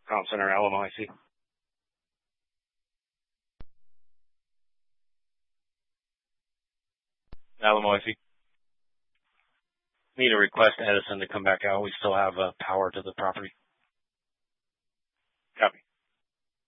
Comp Center, LMIC. LMIC. Need to request Edison to come back out. We still have power to the property.